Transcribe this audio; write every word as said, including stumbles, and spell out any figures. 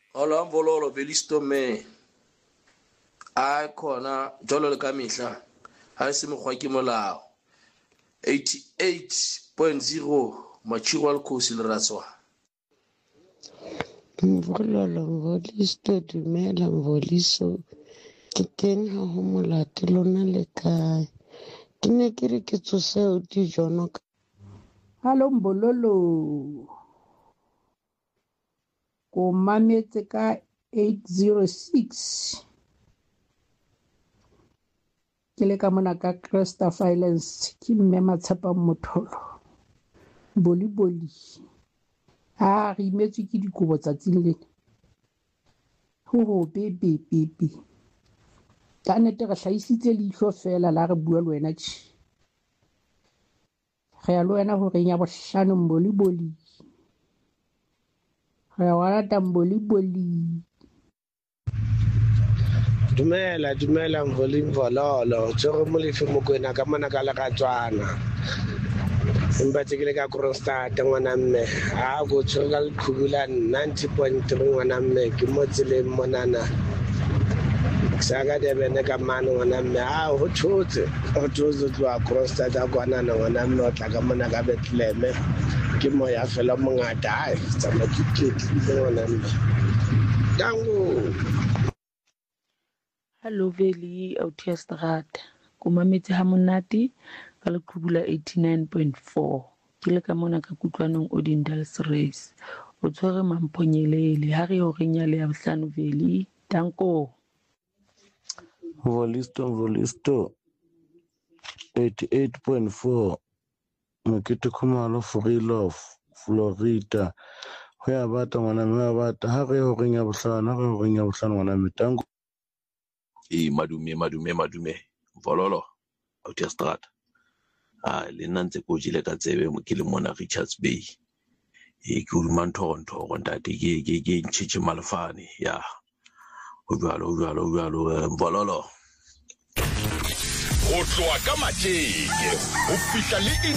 Hola Mvololo Velisto me a khona jolo le ka mehla ha se mokgwa ke molao eighty-eight point zero Machural Kosi le ratswa Mvololo Mvolisto dumela Mvoliso ke teng ha ho molate lona le kae ke ne ke re ke tsose o di jono. Hallo Mbololo ko mametse ka eight oh six ke le ka mona ka Cresta Finance ke mme Matshepa Motholo boli boli ha re imetswe ke dikobo tsatsing le ho ho bebe bebe ka nete re hlaisitse leihlo fela la re bua le wena tshi re ya le wena ho renya bohlano boli boli re wa rata boli boli. Dumela dumela Mvoli Mvololo tshwere molefe mokwena ka mona ka leratswana empa tse ke le ka Kroonstad ngwana mme a go tshwere ka Leqhubula ninety point three ngwana mme ke mo tseleng monana sa ka Durban ka mane ngwana mme a ho thotse ho thotse tloa Kroonstad a kwanana ngwana mme o tla ka mona ka Bethlehem ke mo ya fela mongata ai tsa makikitli ngwana mme dango. Hallo Veli Autia Strata ko mametse ha monate ka Leqhubula eighty-nine point four ke le ka mona ka kutlwanong Odindals Race o tshwere mamphonyelele ha re ho renya le ya bohlano Veli danko. Volisto Volisto eighty-eight point four Mokete Khumalo Freelove Florida ho ya bata ngwana mme wa bata ha re ho renya bohlano ha re ho renya bohlano ngwana mme danko. E madume madume madume Mvololo Autia Strata a le nna ntse ko jile ka tsebe mo ke le mona Richards Bay e ke o manthonto go ntate ke ke ke ntshitse malefane ya o jwalo o jwalo o jwalo Mvololo go tloa ka matjeke o fihla le